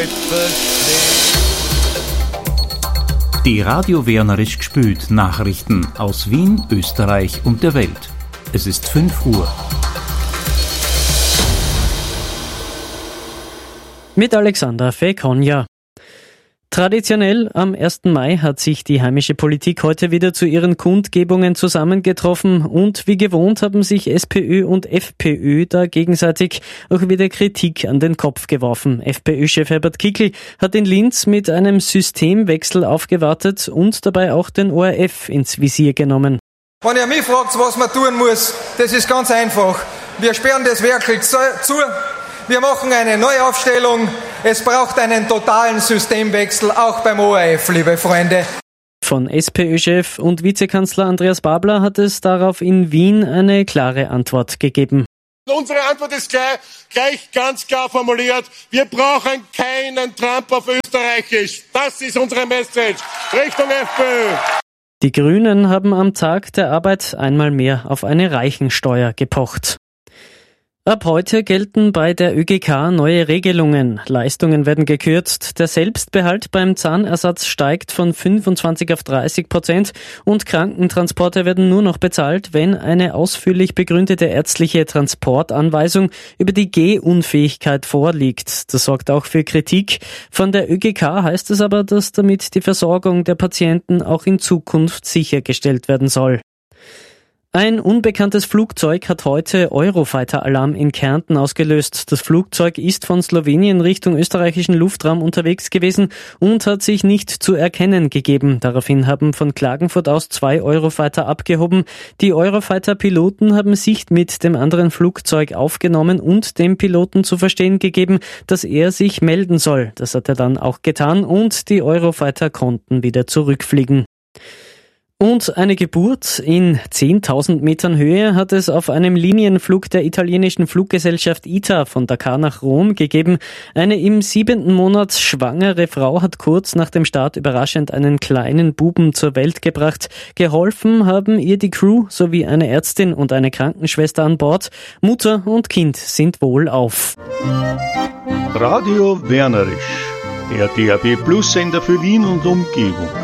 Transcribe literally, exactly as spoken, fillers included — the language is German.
Leute verstehen. Die Radio Wernerisch gespült Nachrichten aus Wien, Österreich und der Welt. Es ist fünf Uhr. Mit Alexander Fekonja. Traditionell am ersten Mai hat sich die heimische Politik heute wieder zu ihren Kundgebungen zusammengetroffen und wie gewohnt haben sich SPÖ und FPÖ da gegenseitig auch wieder Kritik an den Kopf geworfen. FPÖ-Chef Herbert Kickl hat in Linz mit einem Systemwechsel aufgewartet und dabei auch den O R F ins Visier genommen. Wenn ihr mich fragt, was man tun muss, das ist ganz einfach. Wir sperren das Werkel zu. Wir machen eine Neuaufstellung. Es braucht einen totalen Systemwechsel, auch beim O R F, liebe Freunde. Von SPÖ-Chef und Vizekanzler Andreas Babler hat es darauf in Wien eine klare Antwort gegeben. Unsere Antwort ist gleich, gleich ganz klar formuliert. Wir brauchen keinen Trump auf Österreichisch. Das ist unsere Message Richtung FPÖ. Die Grünen haben am Tag der Arbeit einmal mehr auf eine Reichensteuer gepocht. Ab heute gelten bei der Ö G K neue Regelungen. Leistungen werden gekürzt, der Selbstbehalt beim Zahnersatz steigt von fünfundzwanzig auf dreißig Prozent und Krankentransporte werden nur noch bezahlt, wenn eine ausführlich begründete ärztliche Transportanweisung über die Gehunfähigkeit vorliegt. Das sorgt auch für Kritik. Von der Ö G K heißt es aber, dass damit die Versorgung der Patienten auch in Zukunft sichergestellt werden soll. Ein unbekanntes Flugzeug hat heute Eurofighter-Alarm in Kärnten ausgelöst. Das Flugzeug ist von Slowenien Richtung österreichischen Luftraum unterwegs gewesen und hat sich nicht zu erkennen gegeben. Daraufhin haben von Klagenfurt aus zwei Eurofighter abgehoben. Die Eurofighter-Piloten haben Sicht mit dem anderen Flugzeug aufgenommen und dem Piloten zu verstehen gegeben, dass er sich melden soll. Das hat er dann auch getan und die Eurofighter konnten wieder zurückfliegen. Und eine Geburt in zehntausend Metern Höhe hat es auf einem Linienflug der italienischen Fluggesellschaft I T A von Dakar nach Rom gegeben. Eine im siebenten Monat schwangere Frau hat kurz nach dem Start überraschend einen kleinen Buben zur Welt gebracht. Geholfen haben ihr die Crew sowie eine Ärztin und eine Krankenschwester an Bord. Mutter und Kind sind wohlauf. Radio Wernerisch, der D A B Plus Sender für Wien und Umgebung.